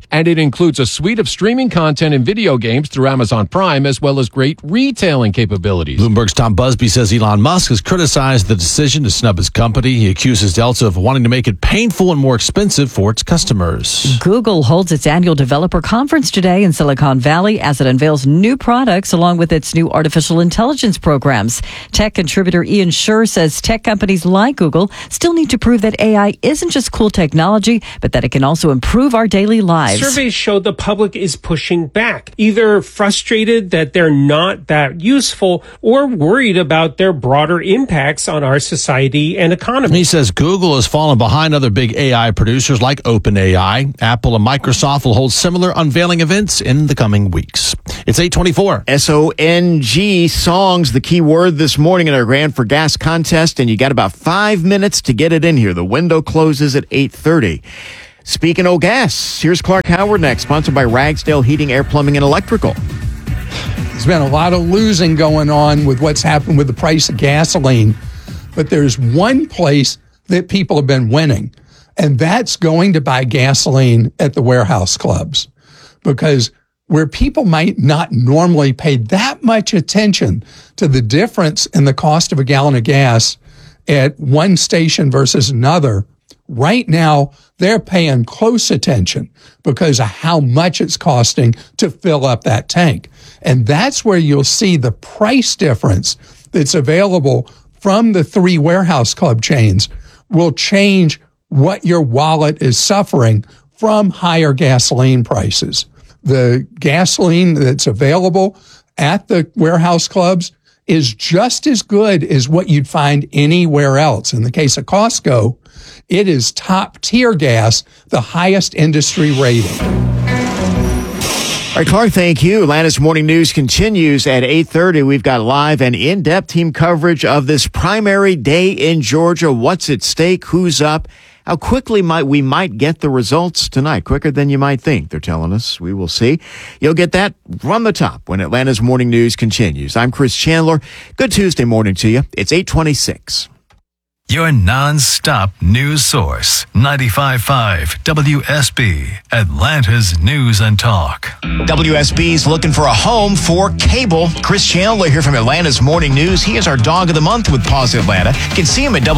week, and it includes a suite of streaming content and video games through Amazon Prime, as well as great retailing capabilities. Bloomberg's Tom Busby says Elon Musk has criticized the decision to snub his company. He accuses Delta of wanting to make it painful and more expensive for its customers. Google holds its annual developer conference today in Silicon Valley as it unveils new products along with its new artificial intelligence programs. Tech contributor Ian Scherr says tech companies like Google still need to prove that AI isn't just cool technology, but that it can also improve our daily lives. Surveys show the public is pushing back, either frustrated that they're not that useful or worried about their broader impacts on our society and economy. He says Google has fallen behind other big AI producers like OpenAI. Apple and Microsoft will hold similar unveiling events in the coming weeks. It's 8:24. SONG, songs, the key word this morning in our Grand for Gas contest, and you got about 5 minutes to get it in here. The window closes at 8:30. Speaking of gas, here's Clark Howard next, sponsored by Ragsdale Heating, Air, Plumbing, and Electrical. There's been a lot of losing going on with what's happened with the price of gasoline, but there's one place that people have been winning, and that's going to buy gasoline at the warehouse clubs, because where people might not normally pay that much attention to the difference in the cost of a gallon of gas at one station versus another, right now they're paying close attention because of how much it's costing to fill up that tank. And that's where you'll see the price difference that's available from the 3 warehouse club chains will change what your wallet is suffering from higher gasoline prices. The gasoline that's available at the warehouse clubs is just as good as what you'd find anywhere else. In the case of Costco, it is top tier gas, the highest industry rating. All right, Clark, thank you. Atlanta's Morning News continues at 8:30. We've got live and in-depth team coverage of this primary day in Georgia. What's at stake? Who's up? How quickly we might get the results tonight? Quicker than you might think, they're telling us. We will see. You'll get that from the top when Atlanta's Morning News continues. I'm Chris Chandler. Good Tuesday morning to you. It's 8:26. Your non-stop news source, 95.5 WSB, Atlanta's News and Talk. WSB's looking for a home for cable. Chris Chandler here from Atlanta's Morning News. He is our dog of the month with Paws Atlanta. You can see him at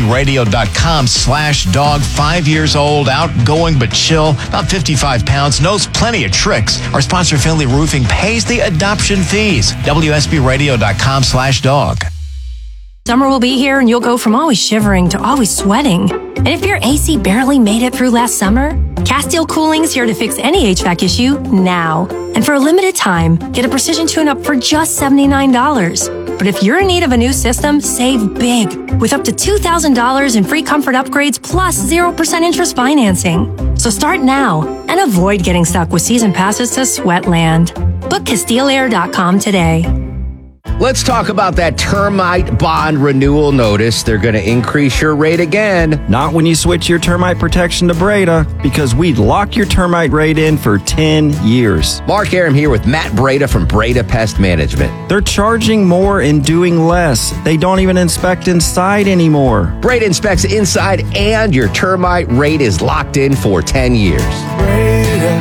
WSBradio.com/dog. 5 years old, outgoing but chill, about 55 pounds, knows plenty of tricks. Our sponsor, Finley Roofing, pays the adoption fees. WSBradio.com/dog. Summer will be here and you'll go from always shivering to always sweating. And if your AC barely made it through last summer, Castile Cooling's here to fix any HVAC issue now. And for a limited time, get a precision tune-up for just $79. But if you're in need of a new system, save big with up to $2,000 in free comfort upgrades plus 0% interest financing. So start now and avoid getting stuck with season passes to Sweatland. Book CastileAir.com today. Let's talk about that termite bond renewal notice. They're going to increase your rate again. Not when you switch your termite protection to Breda, because we'd lock your termite rate in for 10 years. Mark Aram here with Matt Breda from Breda Pest Management. They're charging more and doing less. They don't even inspect inside anymore. Breda inspects inside and your termite rate is locked in for 10 years. Breda,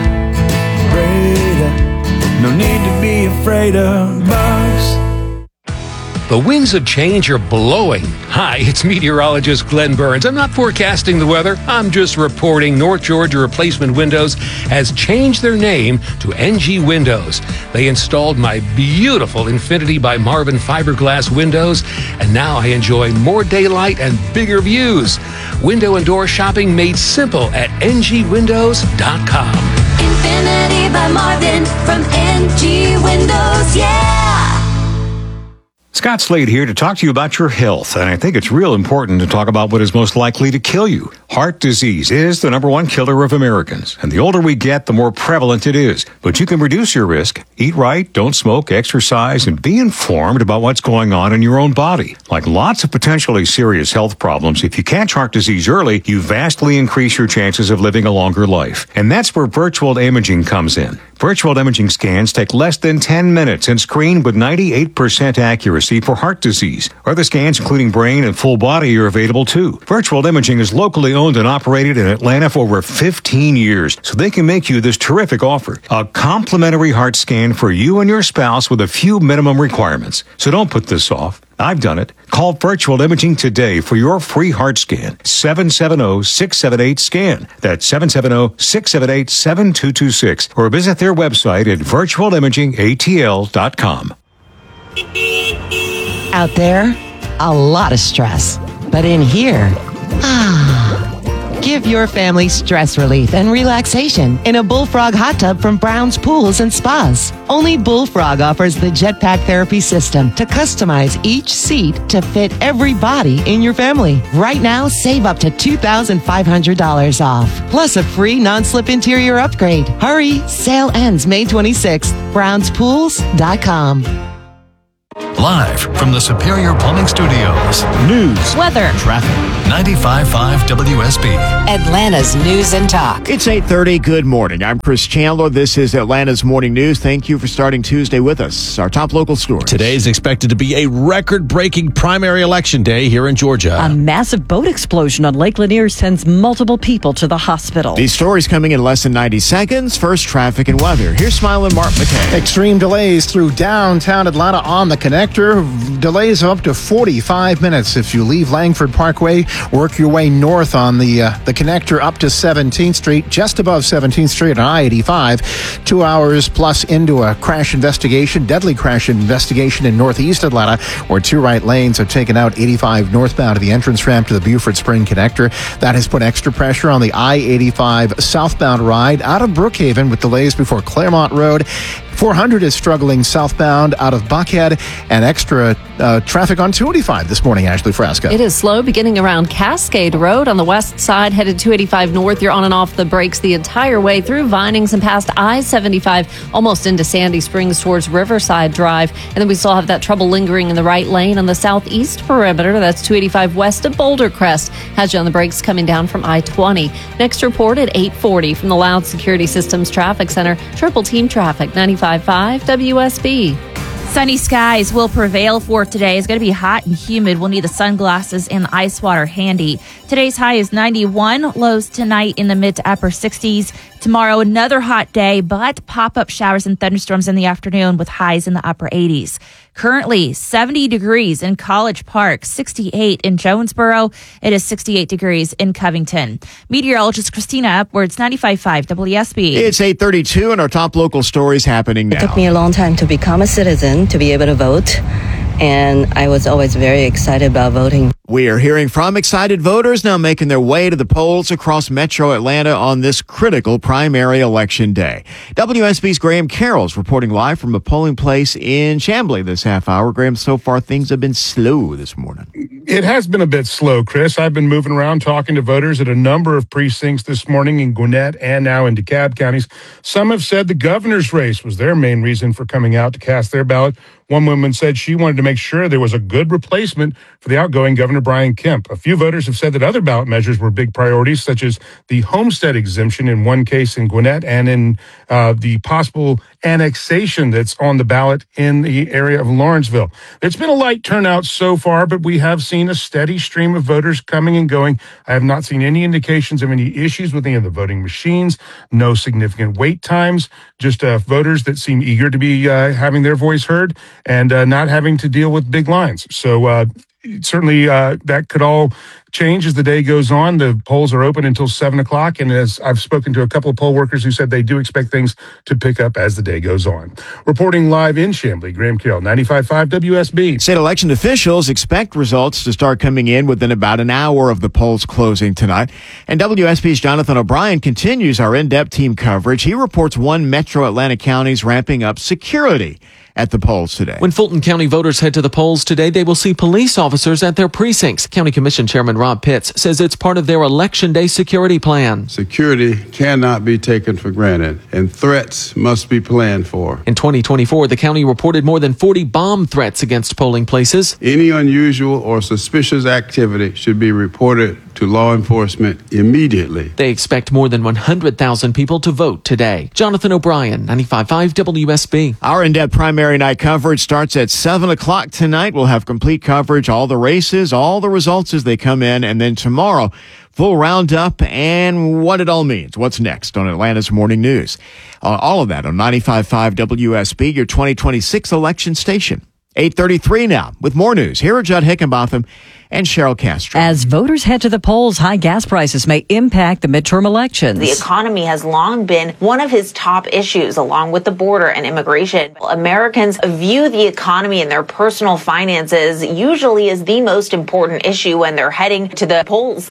no need to be afraid of bugs. The winds of change are blowing. Hi, it's meteorologist Glenn Burns. I'm not forecasting the weather. I'm just reporting North Georgia Replacement Windows has changed their name to NG Windows. They installed my beautiful Infinity by Marvin fiberglass windows, and now I enjoy more daylight and bigger views. Window and door shopping made simple at ngwindows.com. Infinity by Marvin from NG Windows, yeah! Scott Slade here to talk to you about your health, and I think it's real important to talk about what is most likely to kill you. Heart disease is the #1 killer of Americans, and the older we get, the more prevalent it is. But you can reduce your risk. Eat right, don't smoke, exercise, and be informed about what's going on in your own body. Like lots of potentially serious health problems, if you catch heart disease early, you vastly increase your chances of living a longer life. And that's where virtual imaging comes in. Virtual imaging scans take less than 10 minutes and screen with 98% accuracy for heart disease. Other scans, including brain and full body, are available too. Virtual imaging is locally owned and operated in Atlanta for over 15 years, so they can make you this terrific offer. A complimentary heart scan for you and your spouse with a few minimum requirements. So don't put this off. I've done it. Call Virtual Imaging today for your free heart scan. 770-678-SCAN. That's 770-678-7226. Or visit their website at virtualimagingatl.com. Out there, a lot of stress. But in here, give your family stress relief and relaxation in a Bullfrog hot tub from Brown's Pools and Spas. Only Bullfrog offers the Jetpack Therapy System to customize each seat to fit every body in your family. Right now, save up to $2,500 off, plus a free non-slip interior upgrade. Hurry, sale ends May 26th. BrownsPools.com. Live from the Superior Plumbing Studios. News, weather, traffic. 95.5 WSB. Atlanta's News and Talk. It's 8:30. Good morning. I'm Chris Chandler. This is Atlanta's Morning News. Thank you for starting Tuesday with us. Our top local stories. Today is expected to be a record-breaking primary election day here in Georgia. A massive boat explosion on Lake Lanier sends multiple people to the hospital. These stories coming in less than 90 seconds. First, traffic and weather. Here's Smiling Mark McKay. Extreme delays through downtown Atlanta on the connector. Delays of up to 45 minutes if you leave Langford Parkway. Work your way north on the connector up to 17th Street, just above 17th Street on I-85. 2 hours plus into a crash investigation, deadly crash investigation in northeast Atlanta, where two right lanes have taken out 85 northbound to the entrance ramp to the Buford Spring connector. That has put extra pressure on the I-85 southbound ride out of Brookhaven with delays before Claremont Road. 400 is struggling southbound out of Buckhead, and extra traffic on 285 this morning, Ashley Frasca. It is slow beginning around Cascade Road on the west side, headed 285 north. You're on and off the brakes the entire way through Vinings and past I-75, almost into Sandy Springs towards Riverside Drive. And then we still have that trouble lingering in the right lane on the southeast perimeter. That's 285 west of Boulder Crest. Has you on the brakes coming down from I-20. Next report at 8:40 from the Loud Security Systems Traffic Center. Triple Team Traffic, 95.5 WSB. Sunny skies will prevail for today. It's going to be hot and humid. We'll need the sunglasses and the ice water handy. Today's high is 91. Lows tonight in the mid to upper 60s. Tomorrow, another hot day, but pop-up showers and thunderstorms in the afternoon with highs in the upper 80s. Currently, 70 degrees in College Park, 68 in Jonesboro. It is 68 degrees in Covington. Meteorologist Christina Upwards, 95.5 WSB. It's 8:32, and our top local stories happening now. It took me a long time to become a citizen, to be able to vote, and I was always very excited about voting. We are hearing from excited voters now making their way to the polls across Metro Atlanta on this critical primary election day. WSB's Graham Carroll's reporting live from a polling place in Chamblee this half hour. Graham, so far things have been slow this morning. It has been a bit slow, Chris. I've been moving around talking to voters at a number of precincts this morning in Gwinnett and now in DeKalb counties. Some have said the governor's race was their main reason for coming out to cast their ballot. One woman said she wanted to make sure there was a good replacement for the outgoing Governor Brian Kemp. A few voters have said that other ballot measures were big priorities, such as the homestead exemption in one case in Gwinnett and in the possible annexation that's on the ballot in the area of Lawrenceville. It's been a light turnout so far, but we have seen a steady stream of voters coming and going. I have not seen any indications of any issues with any of the voting machines, no significant wait times, just voters that seem eager to be having their voice heard and not having to deal with big lines. So certainly that could all change as the day goes on. The polls are open until 7 o'clock. And as I've spoken to a couple of poll workers who said they do expect things to pick up as the day goes on. Reporting live in Chamblee, Graham Carroll, 95.5 WSB. State election officials expect results to start coming in within about an hour of the polls closing tonight. And WSB's Jonathan O'Brien continues our in-depth team coverage. He reports one Metro Atlanta county's ramping up security at the polls today. When Fulton County voters head to the polls today, they will see police officers at their precincts. County Commission Chairman Rob Pitts says it's part of their Election Day security plan. Security cannot be taken for granted, and threats must be planned for. In 2024, the county reported more than 40 bomb threats against polling places. Any unusual or suspicious activity should be reported to law enforcement immediately. They expect more than 100,000 people to vote today. Jonathan O'Brien, 95.5 WSB. Our in-depth primary night coverage starts at 7 o'clock tonight. We'll have complete coverage, all the races, all the results as they come in. And then tomorrow, full roundup and what it all means. What's next on Atlanta's Morning News. All of that on 95.5 WSB, your 2026 election station. 8:33 now with more news. Here are Judd Hickenbotham and Cheryl Castro. As voters head to the polls, high gas prices may impact the midterm elections. The economy has long been one of his top issues, along with the border and immigration. Americans view the economy and their personal finances usually as the most important issue when they're heading to the polls.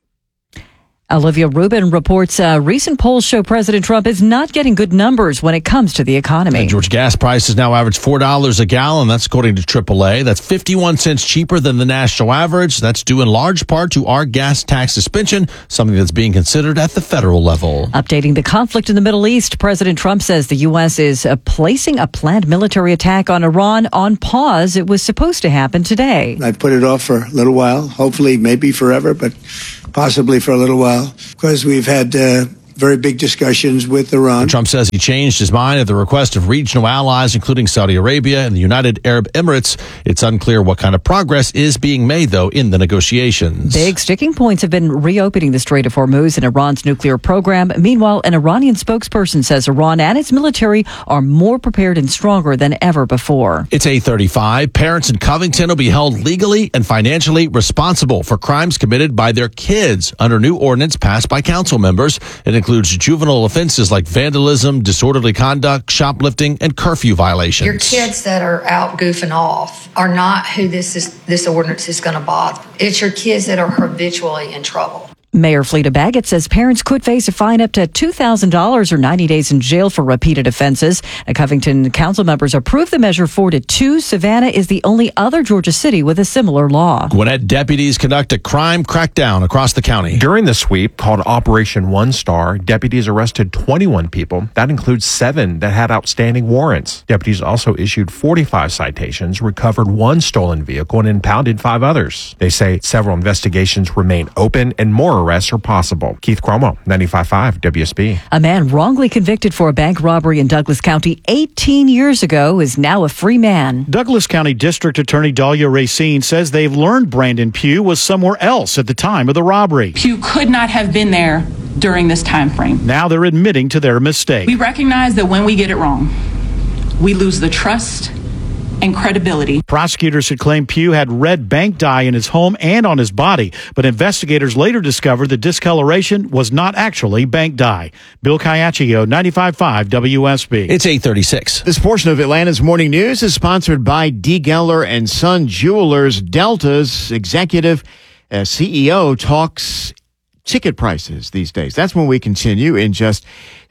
Olivia Rubin reports recent polls show President Trump is not getting good numbers when it comes to the economy. And Georgia gas prices now average $4 a gallon. That's according to AAA. That's 51 cents cheaper than the national average. That's due in large part to our gas tax suspension, something that's being considered at the federal level. Updating the conflict in the Middle East, President Trump says the U.S. is placing a planned military attack on Iran on pause. It was supposed to happen today. I've put it off for a little while, hopefully maybe forever, but possibly for a little while, because we've had very big discussions with Iran. Trump says he changed his mind at the request of regional allies, including Saudi Arabia and the United Arab Emirates. It's unclear what kind of progress is being made, though, in the negotiations. Big sticking points have been reopening the Strait of Hormuz and Iran's nuclear program. Meanwhile, an Iranian spokesperson says Iran and its military are more prepared and stronger than ever before. It's 8:35. Parents in Covington will be held legally and financially responsible for crimes committed by their kids under new ordinance passed by council members. It includes juvenile offenses like vandalism, disorderly conduct, shoplifting, and curfew violations. Your kids that are out goofing off are not who this ordinance is going to bother. It's your kids that are habitually in trouble. Mayor Fleta Baggett says parents could face a fine up to $2,000 or 90 days in jail for repeated offenses. Covington council members approved the measure 4-2. Savannah is the only other Georgia city with a similar law. Gwinnett deputies conduct a crime crackdown across the county. During the sweep called Operation One Star, deputies arrested 21 people. That includes 7 that had outstanding warrants. Deputies also issued 45 citations, recovered 1 stolen vehicle, and impounded 5 others. They say several investigations remain open and more arrests are possible. Keith Cuomo, 95.5 WSB. A man wrongly convicted for a bank robbery in Douglas County 18 years ago is now a free man. Douglas County District Attorney Dahlia Racine says they've learned Brandon Pugh was somewhere else at the time of the robbery. Pugh could not have been there during this time frame. Now they're admitting to their mistake. We recognize that when we get it wrong, we lose the trust and credibility. Prosecutors had claimed Pugh had red bank dye in his home and on his body, but investigators later discovered the discoloration was not actually bank dye. Bill Caiaccio, 95.5 WSB. It's 8:36. This portion of Atlanta's Morning News is sponsored by D. Geller and Son Jewelers. Delta's executive CEO talks ticket prices these days. That's when we continue in just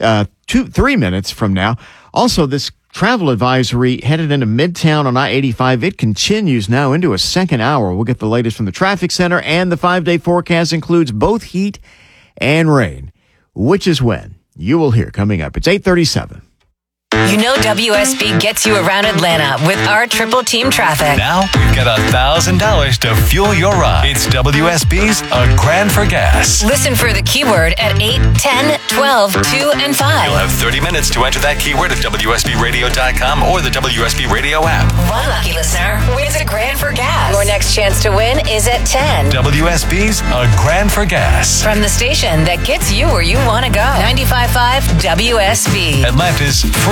3 minutes from now. Also, this travel advisory headed into Midtown on I-85. It continues now into a second hour. We'll get the latest from the traffic center, and the 5-day forecast includes both heat and rain. Which is when? You will hear coming up. It's 8:37. You know WSB gets you around Atlanta with our triple team traffic. Now we've got $1,000 to fuel your ride. It's WSB's A Grand for Gas. Listen for the keyword at 8, 10, 12, 2, and 5. You'll have 30 minutes to enter that keyword at WSBRadio.com or the WSB Radio app. One lucky listener wins a grand for gas. Your next chance to win is at 10. WSB's A Grand for Gas. From the station that gets you where you want to go. 95.5 WSB. Atlanta's